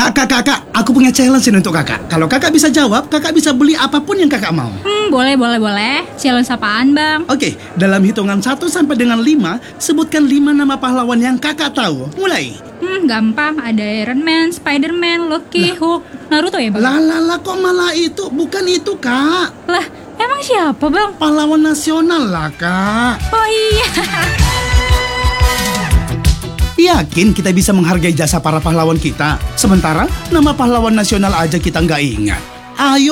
Kakak, aku punya challenge ini untuk kakak. Kalau kakak bisa jawab, kakak bisa beli apapun yang kakak mau. Boleh. Challenge apaan, Bang? Oke, dalam hitungan 1 sampai dengan 5, sebutkan 5 nama pahlawan yang kakak tahu. Mulai. Gampang. Ada Iron Man, Spider-Man, Loki, Hulk, Naruto ya, Bang? Lah, kok malah itu? Bukan itu, Kak. Lah, emang siapa, Bang? Pahlawan nasional lah, Kak. Oh iya. Yakin kita bisa menghargai jasa para pahlawan kita? Sementara nama pahlawan nasional aja kita nggak ingat. Ayo